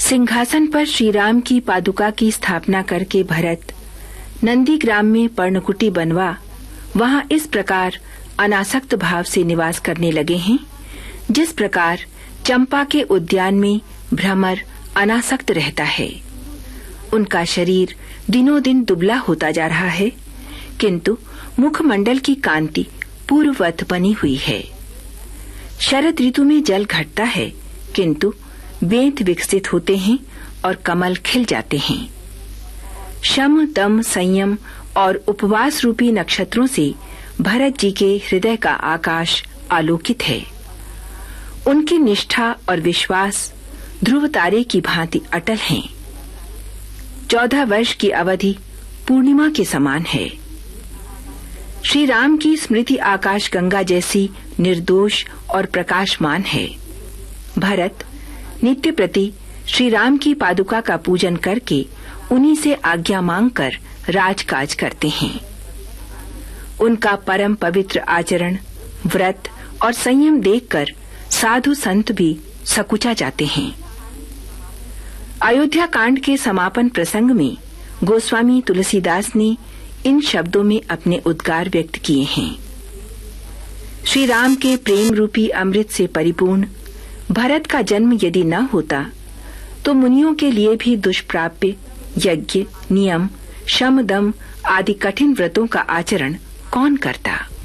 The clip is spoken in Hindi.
सिंहासन पर श्री राम की पादुका की स्थापना करके भरत नंदीग्राम में पर्णकुटी बनवा वहां इस प्रकार अनासक्त भाव से निवास करने लगे हैं, जिस प्रकार चंपा के उद्यान में भ्रमर अनासक्त रहता है। उनका शरीर दिनों दिन दुबला होता जा रहा है, किंतु मुखमंडल की कांति पूर्ववत बनी हुई है। शरद ऋतु में जल घटता है, किंतु बेंत विकसित होते हैं और कमल खिल जाते हैं। शम, दम, संयम और उपवास रूपी नक्षत्रों से भरत जी के हृदय का आकाश आलोकित है। उनकी निष्ठा और विश्वास ध्रुव तारे की भांति अटल हैं। 14 वर्ष की अवधि पूर्णिमा के समान है। श्री राम की स्मृति आकाश गंगा जैसी निर्दोष और प्रकाशमान है। भरत नित्य प्रति श्री राम की पादुका का पूजन करके उन्हीं से आज्ञा मांगकर राजकाज करते हैं। उनका परम पवित्र आचरण, व्रत और संयम देखकर साधु संत भी सकुचा जाते हैं। अयोध्या कांड के समापन प्रसंग में गोस्वामी तुलसीदास ने इन शब्दों में अपने उद्गार व्यक्त किए हैं। श्री राम के प्रेम रूपी अमृत से परिपूर्ण भरत का जन्म यदि न होता तो मुनियों के लिए भी दुष्प्राप्य यज्ञ, नियम, शम, दम आदि कठिन व्रतों का आचरण कौन करता।